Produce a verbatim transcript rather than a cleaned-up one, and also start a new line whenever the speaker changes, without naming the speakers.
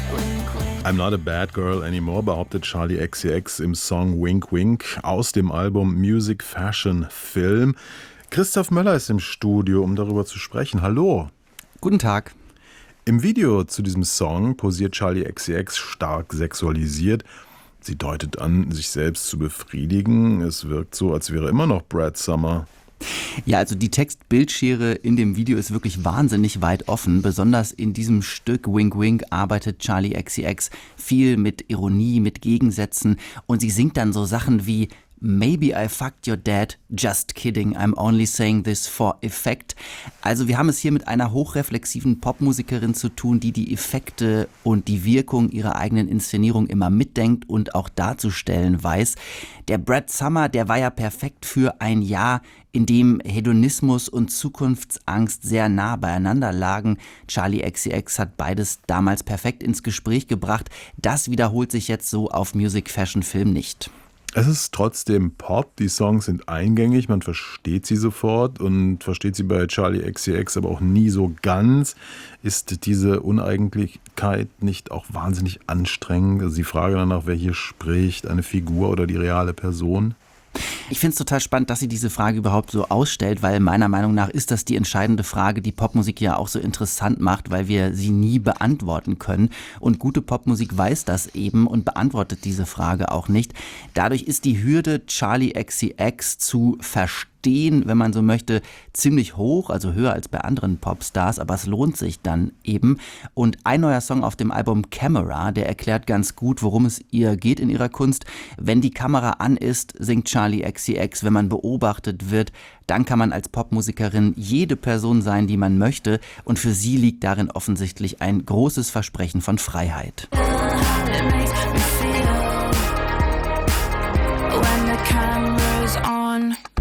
I'm not a bad girl anymore, behauptet Charli X C X im Song Wink Wink aus dem Album Music Fashion Film. Christoph Möller ist im Studio, um darüber zu sprechen. Hallo.
Guten Tag.
Im Video zu diesem Song posiert Charli X C X stark sexualisiert. Sie deutet an, sich selbst zu befriedigen. Es wirkt so, als wäre immer noch Brad Summer.
Ja, also die Text-Bildschere in dem Video ist wirklich wahnsinnig weit offen. Besonders in diesem Stück Wink Wink arbeitet Charli X C X viel mit Ironie, mit Gegensätzen. Und sie singt dann so Sachen wie Maybe I fucked your dad, just kidding, I'm only saying this for effect. Also wir haben es hier mit einer hochreflexiven Popmusikerin zu tun, die die Effekte und die Wirkung ihrer eigenen Inszenierung immer mitdenkt und auch darzustellen weiß. Der Brad Summer, der war ja perfekt für ein Jahr, in dem Hedonismus und Zukunftsangst sehr nah beieinander lagen. Charli X C X hat beides damals perfekt ins Gespräch gebracht. Das wiederholt sich jetzt so auf Music Fashion Film nicht.
Es ist trotzdem Pop, die Songs sind eingängig, man versteht sie sofort und versteht sie bei Charli X C X aber auch nie so ganz. Ist diese Uneigentlichkeit nicht auch wahnsinnig anstrengend? Also die Frage danach, wer hier spricht, eine Figur oder die reale Person?
Ich finde es total spannend, dass sie diese Frage überhaupt so ausstellt, weil meiner Meinung nach ist das die entscheidende Frage, die Popmusik ja auch so interessant macht, weil wir sie nie beantworten können. Und gute Popmusik weiß das eben und beantwortet diese Frage auch nicht. Dadurch ist die Hürde, Charli X C X zu verstehen, wenn man so möchte, ziemlich hoch, also höher als bei anderen Popstars, aber es lohnt sich dann eben. Und ein neuer Song auf dem Album Camera, der erklärt ganz gut, worum es ihr geht in ihrer Kunst. Wenn die Kamera an ist, singt Charli X C X, wenn man beobachtet wird, dann kann man als Popmusikerin jede Person sein, die man möchte. Und für sie liegt darin offensichtlich ein großes Versprechen von Freiheit.
When the camera's on.